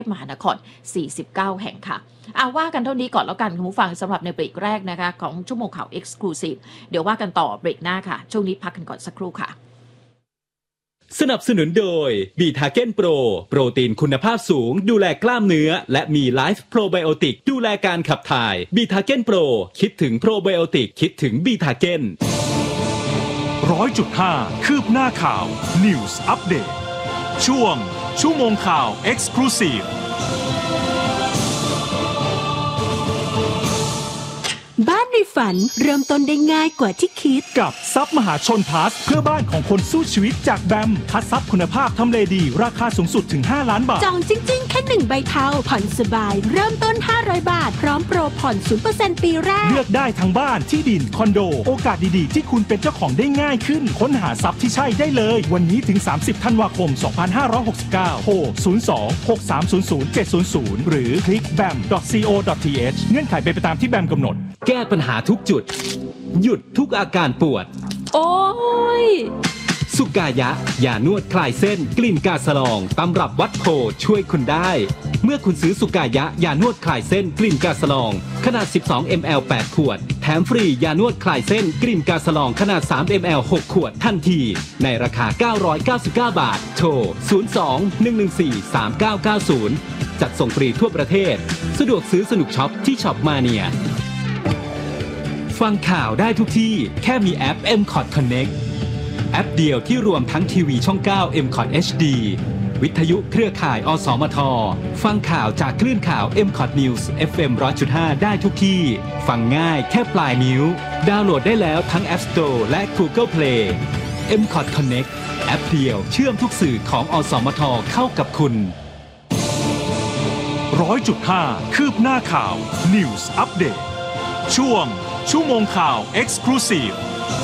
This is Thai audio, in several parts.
มหานคร49 แห่งค่ะว่ากันเท่านี้ก่อนแล้วกันคุณผู้ฟังสำหรับในเบรกแรกนะคะของชั่วโมงข่าว Exclusive เดี๋ยวว่ากันต่อเบรกหน้าค่ะช่วงนี้พักกันก่อนสักครู่ค่ะสนับสนุนโดยบีทาเก้นโปรโปรตีนคุณภาพสูงดูแลกล้ามเนื้อและมีไลฟ์โปรไบโอติกดูแลการขับถ่ายบีทาเก้นโปรคิดถึงโปรไบโอติกคิดถึงบีทาเก้น 100.5 คืบหน้าข่าว News Update ช่วงชั่วโมงข่าว Exclusive บ้านในฝันเริ่มต้นได้ง่ายกว่าที่คิดกับทรัพย์มหาชนพลัสเพื่อบ้านของคนสู้ชีวิตจากแบมคัดทรัพย์คุณภาพทำเลดีราคาสูงสุดถึง5 ล้านบาทจองจริงๆแค่1ใบเทาผ่อนสบายเริ่มต้น500 บาทพร้อมโปรผ่อน 0% ปีแรกเลือกได้ทั้งบ้านที่ดินคอนโดโอกาสดีๆที่คุณเป็นเจ้าของได้ง่ายขึ้นค้นหาทรัพย์ที่ใช่ได้เลยวันนี้ถึง30 ธันวาคม 2569โทร02-6300-700 หรือคลิก bam.co.th เงื่อนไขเป็นไปตามที่แบมกำหนดแก้ปัญหาทุกจุดหยุดทุกอาการปวดโอ้ยสุกายะยานวดคลายเส้นกลิ่นกาสลองตำรับวัดโพช่วยคุณได้เมื่อคุณซื้อสุกายะยานวดคลายเส้นกลิ่นกาสลองขนาด12 ml 8 ขวดแถมฟรียานวดคลายเส้นกลิ่นกาสลองขนาด3 ml 6 ขวดทันทีในราคา999 บาทโทร02-114-3990จัดส่งฟรีทั่วประเทศสะดวกซื้อสนุกช็อปที่ช็อปมาเนียฟังข่าวได้ทุกที่แค่มีแอป MCOT Connect แอปเดียวที่รวมทั้งทีวีช่อง 9 MCOT HD วิทยุเครือข่ายอสมทฟังข่าวจากคลื่นข่าว MCOT News FM 100.5 ได้ทุกที่ฟังง่ายแค่ปลายนิ้วดาวน์โหลดได้แล้วทั้ง App Store และ Google Play MCOT Connect แอปเดียวเชื่อมทุกสื่อของอสมทเข้ากับคุณ 100.5 คืบหน้าข่าว News Update ช่วงชั่วโมงข่าว Exclusive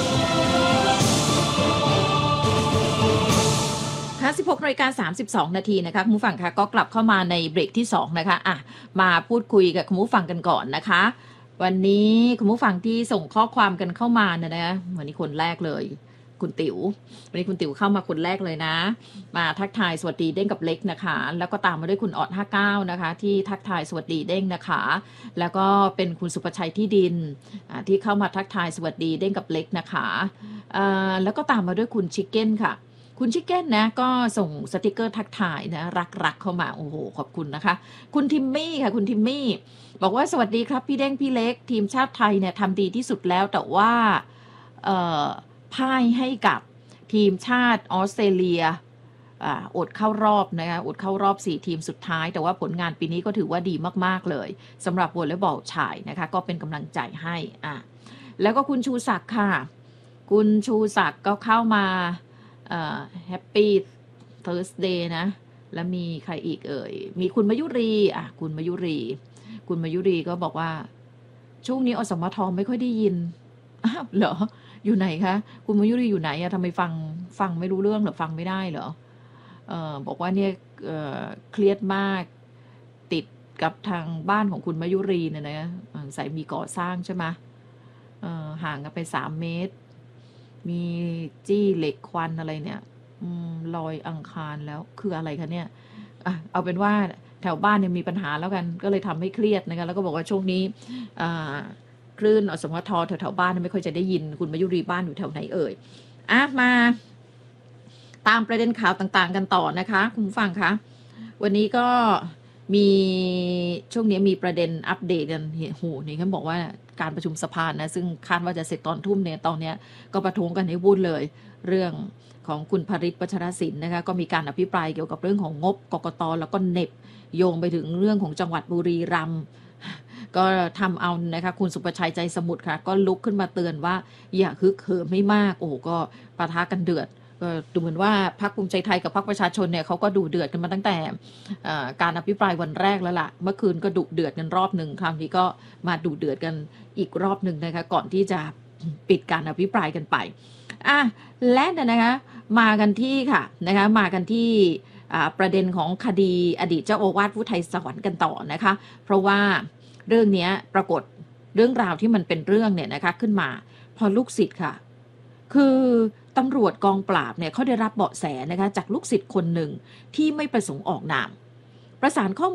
16:32 นาทีนะคะคุณผู้ฟังคะก็กลับเข้ามาในเบรกที่2นะคะมาพูดคุยกับคุณผู้ฟังกันก่อนนะคะวันนี้คุณผู้ฟังที่ส่งข้อความกันเข้ามานะวันนี้คนแรกเลยคุณติ๋ววันนี้คุณติ๋วเข้ามาคนแรกเลยนะมาทักทายสวัสดีเด้งกับเล็กนะคะแล้วก็ตามมาด้วยคุณออด59นะคะที่ทักทายสวัสดีเด้งนะคะแล้วก็เป็นคุณสุภชัยที่ดินที่เข้ามาทักทายสวัสดีเด้งกับเล็กนะคะแล้วก็ตามมาด้วยคุณชิคเก้นค่ะคุณชิคเก้นนะก็ส่งสติกเกอร์ทักทายนะรักเข้ามาโอ้โหขอบคุณนะคะคุณทิมมี่ค่ะคุณทิมมี่บอกว่าสวัสดีครับพี่เด้งพี่เล็กทีมชาติไทยเนี่ยทำดีที่สุดแล้วแต่ว่าพ่ายให้กับทีมชาติออสเตรเลียอดเข้ารอบนะคะอดเข้ารอบ4ทีมสุดท้ายแต่ว่าผลงานปีนี้ก็ถือว่าดีมากๆเลยสำหรับวอลเลย์บอลชายนะคะก็เป็นกำลังใจให้แล้วก็คุณชูศักดิ์ค่ะคุณชูศักดิ์ก็เข้ามาแฮปปี้เทิร์สเดย์นะแล้วมีใครอีกมีคุณมายุรีคุณมายุรีก็บอกว่าช่วงนี้อสมทไม่ค่อยได้ยินเหรออยู่ไหนคะคุณมายุรีอยู่ไหนทำไมฟังไม่รู้เรื่องหรือฟังไม่ได้เหรอบอกว่าเนี่ยเครียดมากติดกับทางบ้านของคุณมายุรีเนี่ยนะใส่มีก่อสร้างใช่ไหมห่างกันไป3 เมตรมีจี้เหล็กควันอะไรเนี่ยลอยอังคารแล้วคืออะไรคะเนี่ยเอาเป็นว่าแถวบ้านเนี่ยมีปัญหาแล้วกันก็เลยทำให้เครียดนะคะแล้วก็บอกว่าช่วงนี้คลื่นอสมทแถวๆบ้านไม่ค่อยจะได้ยินคุณมายุรีบ้านอยู่แถวไหนมาตามประเด็นข่าวต่างๆกันต่อนะคะคุณผู้ฟังคะวันนี้ก็มีช่วงนี้มีประเด็นอัปเดตกันนี่เขาบอกว่าการประชุมสภานะซึ่งคาดว่าจะเสร็จตอนทุ่มเนี่ยตอนนี้ก็ประท้วงกันให้วุ่นเลยเรื่องของคุณภริษฐ์ วัชรศิลป์นะคะก็มีการอภิปรายเกี่ยวกับเรื่องของงบกกต.แล้วก็เน็บโยงไปถึงเรื่องของจังหวัดบุรีรัมย์ก็ทำเอานะคะคุณสุประชัยใจสมุทรค่ะก็ลุกขึ้นมาเตือนว่าอย่าฮึกเหิมไม่มากก็ปะทะกันเดือดก็ดูเหมือนว่าพรรคภูมิใจไทยกับพรรคประชาชนเนี่ยเขาก็ดุเดือดกันมาตั้งแต่การอภิปรายวันแรกแล้วล่ะเมื่อคืนก็ดุเดือดกันรอบหนึ่งคราวนี้ก็มาดุเดือดกันอีกรอบหนึ่งนะคะก่อนที่จะปิดการอภิปรายกันไปและนะคะมากันที่ค่ะนะคะมากันที่ประเด็นของคดีอดีตเจ้าอาวาสพุทธไทยสวรรค์กันต่อนะคะเพราะว่าเรื่องนี้ปรากฏเรื่องราวที่มันเป็นเรื่องเนี่ยนะคะขึ้นมาพอลูกศิษย์ค่ะคือตำรวจกองปราบเนี่ยเขาได้รับเบาะแสนะคะจากลูกศิษย์คนหนึ่งที่ไม่ประสงค์ออกนามประสานข้อ